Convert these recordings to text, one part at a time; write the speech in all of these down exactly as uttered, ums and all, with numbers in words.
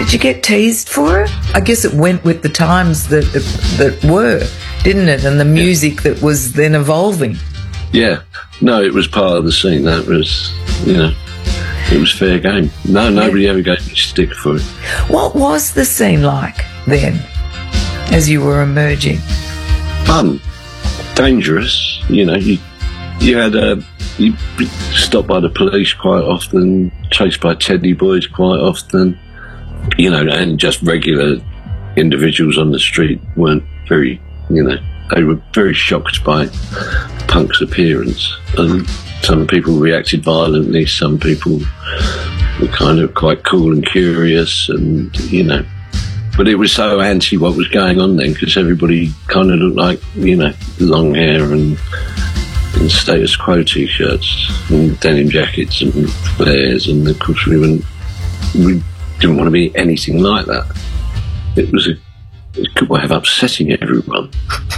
Did you get teased for it? I guess it went with the times that that were, didn't it? And the music yeah. that was then evolving. Yeah. No, it was part of the scene. That was, you know, it was fair game. No, nobody yeah. ever gave me stick for it. What was the scene like then, as you were emerging? Fun. Dangerous. You know, you you had a... You stopped by the police quite often, chased by teddy boys quite often, you know, and just regular individuals on the street weren't very, you know, they were very shocked by Punk's appearance. And some people reacted violently, some people were kind of quite cool and curious, and, you know, but it was so anti what was going on then, because everybody kind of looked like, you know, long hair and and status quo t-shirts and denim jackets and flares, and of course we wouldn't, we didn't want to be anything like that. It was a, a good way of upsetting everyone.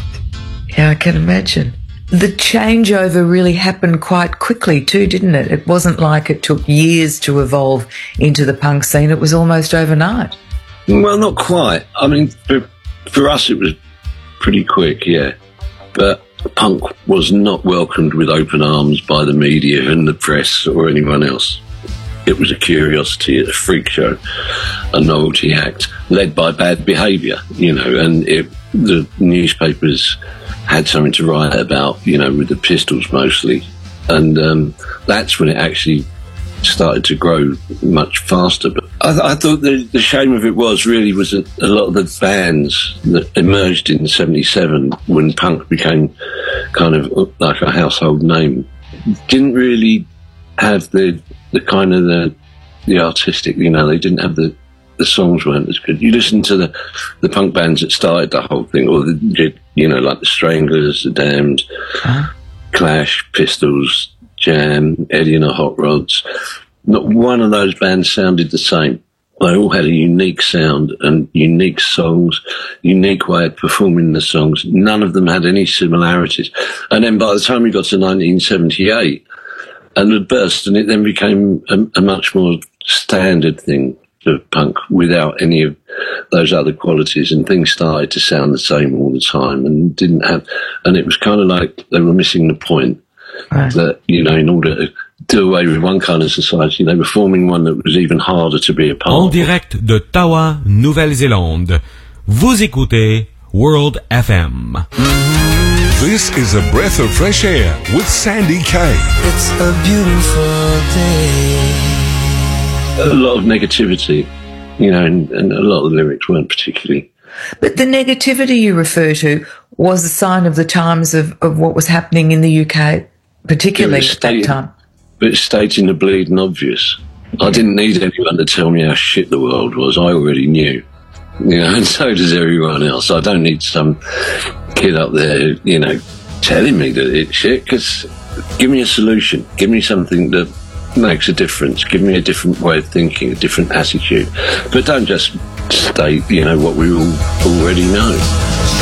Yeah, I can imagine. The changeover really happened quite quickly too, didn't it? It wasn't like it took years to evolve into the punk scene. It was almost overnight. Well, not quite. I mean, for, for us it was pretty quick, yeah. But punk was not welcomed with open arms by the media and the press or anyone else. It was a curiosity, a freak show, a novelty act, led by bad behaviour, you know, and it, the newspapers had something to write about, you know, with the Pistols mostly. And um, that's when it actually started to grow much faster. But I, th- I thought the, the shame of it was really was that a lot of the bands that emerged in seventy-seven when punk became kind of like a household name didn't really have the the kind of the the artistic, you know, they didn't have the the songs weren't as good. You listen to the the punk bands that started the whole thing, or the, you know, like the Stranglers, the Damned, huh? Clash, Pistols, Jam, Eddie and the Hot Rods. Not one of those bands sounded the same. They all had a unique sound and unique songs, unique way of performing the songs. None of them had any similarities. And then by the time we got to nineteen seventy-eight, and it burst, and it then became a, a much more standard thing of punk without any of those other qualities, and things started to sound the same all the time and didn't have, and it was kind of like they were missing the point. Right. That, you know, in order to do away with one kind of society, they were forming one that was even harder to be a part of. En direct de Tawa, Nouvelle-Zélande, vous écoutez World F M. This is a breath of fresh air with Sandy Kaye. It's a beautiful day. A lot of negativity, you know, and, and a lot of the lyrics weren't particularly. But the negativity you refer to was a sign of the times of, of what was happening in the U K, particularly at that time. But it's stating the bleeding obvious. I didn't need anyone to tell me how shit the world was. I already knew. You know, and so does everyone else. I don't need some kid up there, you know, telling me that it's shit, because give me a solution. Give me something that makes a difference. Give me a different way of thinking, a different attitude. But don't just state, you know, what we all already know.